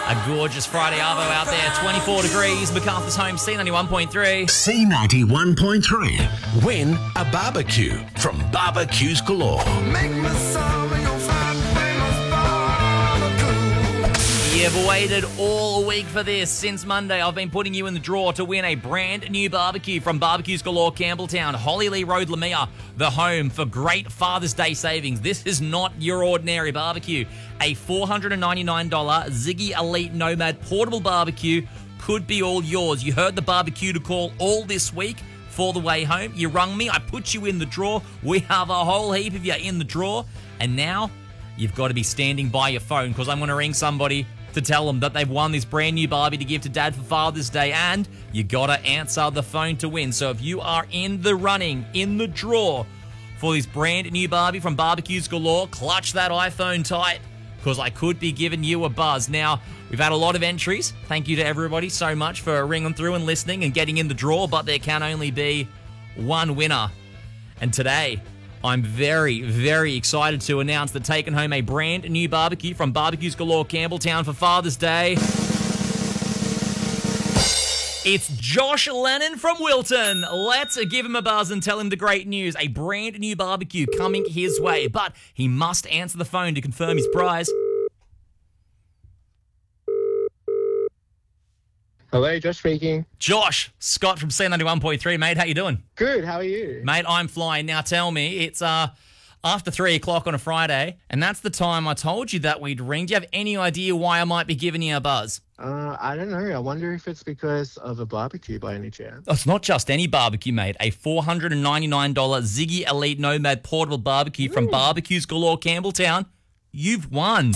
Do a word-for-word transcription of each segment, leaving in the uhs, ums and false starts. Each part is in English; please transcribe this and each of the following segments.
A gorgeous Friday arvo out there, twenty-four degrees, MacArthur's home, C ninety-one point three. C ninety-one point three. Win a barbecue from Barbecues Galore. Make me some of your fine famous barbecue. You've waited all week for this. Since Monday, I've been putting you in the draw to win a brand new barbecue from Barbecues Galore, Campbelltown, Hollylee Road, Lamia, the home for great Father's Day savings. This is not your ordinary barbecue. A four hundred ninety-nine dollars Ziggy Elite Nomad portable barbecue could be all yours. You heard the barbecue to call all this week for the way home. You rung me. I put you in the draw. We have a whole heap of you in the draw. And now you've got to be standing by your phone because I'm going to ring somebody to tell them that they've won this brand new Barbie to give to Dad for Father's Day, and you got to answer the phone to win. So if you are in the running, in the draw for this brand new Barbie from Barbecues Galore, clutch that iPhone tight because I could be giving you a buzz. Now, we've had a lot of entries. Thank you to everybody so much for ringing through and listening and getting in the draw, but there can only be one winner. And today, I'm very, very excited to announce that taking home a brand new barbecue from Barbecues Galore, Campbelltown for Father's Day. It's Josh Lennon from Wilton. Let's give him a buzz and tell him the great news. A brand new barbecue coming his way, but he must answer the phone to confirm his prize. Hello, Josh speaking. Josh, Scott from C ninety-one point three, mate. How you doing? Good, how are you? Mate, I'm flying. Now tell me, it's uh after three o'clock on a Friday, and that's the time I told you that we'd ring. Do you have any idea why I might be giving you a buzz? Uh, I don't know. I wonder if it's because of a barbecue by any chance. It's not just any barbecue, mate. A four hundred ninety-nine dollars Ziggy Elite Nomad portable barbecue from Barbecues Galore, Campbelltown. You've won.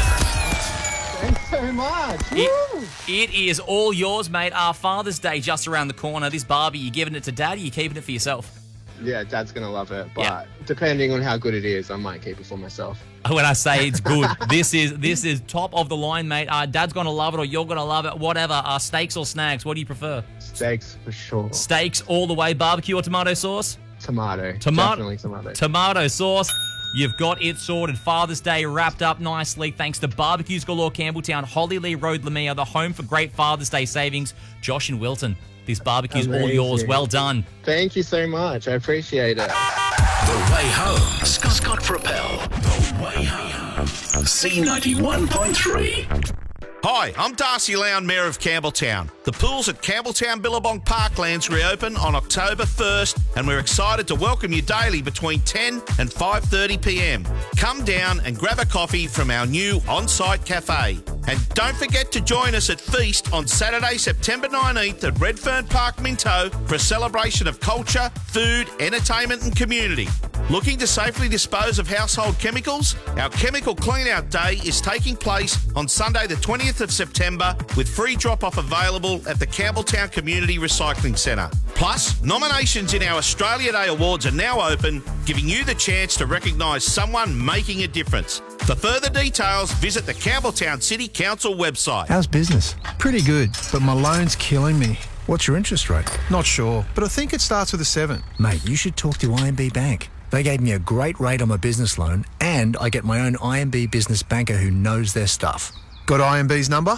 Thanks so much. It, it is all yours, mate. Our Father's Day just around the corner. This Barbie, you giving it to Dad, or you keeping it for yourself? Yeah, Dad's going to love it, but Yeah. depending on how good it is, I might keep it for myself. When I say it's good, this is this is top of the line, mate. Uh, Dad's going to love it, or you're going to love it, whatever. Uh, steaks or snags, what do you prefer? Steaks for sure. Steaks all the way. Barbecue or tomato sauce? Tomato. Tomato. Definitely tomato. Tomato sauce. You've got it sorted. Father's Day wrapped up nicely thanks to Barbecues Galore, Campbelltown, Hollylee Road, Lamia, the home for great Father's Day savings. Josh and Wilton, this barbecue's all Amazing. yours. Well done. Thank you so much. I appreciate it. The way home. Scott, Scott Propel. The way home. C ninety-one point three. Hi, I'm Darcy Lown, Mayor of Campbelltown. The pools at Campbelltown Billabong Parklands reopen on October first, and we're excited to welcome you daily between ten and five thirty p m. Come down and grab a coffee from our new on-site cafe. And don't forget to join us at Feast on Saturday, September nineteenth at Redfern Park, Minto for a celebration of culture, food, entertainment and community. Looking to safely dispose of household chemicals? Our Chemical Clean-Out Day is taking place on Sunday the twentieth of September with free drop-off available at the Campbelltown Community Recycling Centre. Plus, nominations in our Australia Day Awards are now open, giving you the chance to recognise someone making a difference. For further details, visit the Campbelltown City Council website. How's business? Pretty good, but my loan's killing me. What's your interest rate? Not sure, but I think it starts with a seven. Mate, you should talk to I M B Bank. They gave me a great rate on my business loan, and I get my own I M B business banker who knows their stuff. Got I M B's number?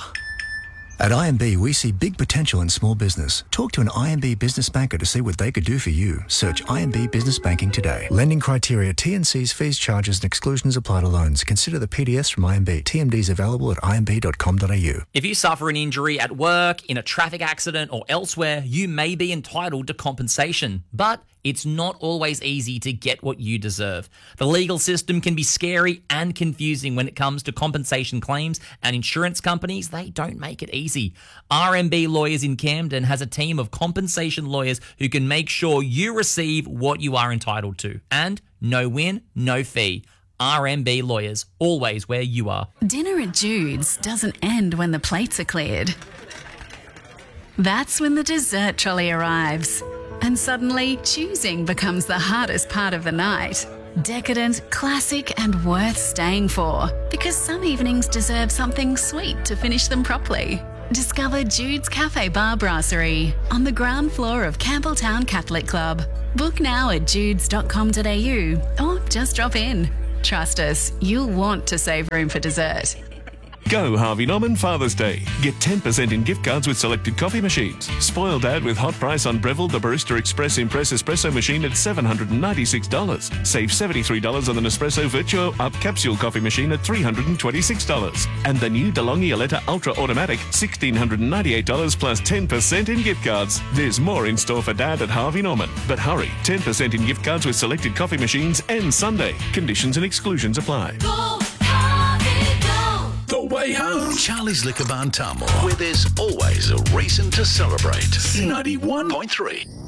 At I M B, we see big potential in small business. Talk to an I M B business banker to see what they could do for you. Search I M B Business Banking today. Lending criteria, T and C's, fees, charges and exclusions apply to loans. Consider the P D S from I M B. T M Ds available at I M B dot com dot a u. If you suffer an injury at work, in a traffic accident or elsewhere, you may be entitled to compensation. But it's not always easy to get what you deserve. The legal system can be scary and confusing when it comes to compensation claims, and insurance companies, they don't make it easy. R M B Lawyers in Camden has a team of compensation lawyers who can make sure you receive what you are entitled to. And no win, no fee. R M B Lawyers, always where you are. Dinner at Jude's doesn't end when the plates are cleared. That's when the dessert trolley arrives. And suddenly, choosing becomes the hardest part of the night. Decadent, classic, and worth staying for. Because some evenings deserve something sweet to finish them properly. Discover Jude's Cafe Bar Brasserie on the ground floor of Campbelltown Catholic Club. Book now at judes dot com dot a u or just drop in. Trust us, you'll want to save room for dessert. Go Harvey Norman Father's Day. Get ten percent in gift cards with selected coffee machines. Spoil Dad with hot price on Breville the Barista Express Impress Espresso machine at seven hundred ninety-six dollars. Save seventy-three dollars on the Nespresso Virtuo Up Capsule coffee machine at three hundred twenty-six dollars. And the new DeLonghi Aletta Ultra Automatic, one thousand six hundred ninety-eight dollars plus ten percent in gift cards. There's more in store for Dad at Harvey Norman. But hurry, ten percent in gift cards with selected coffee machines and Sunday. Conditions and exclusions apply. The Way Home. Charlie's Liquor Barn Tamworth, where there's always a reason to celebrate. C ninety-one point three.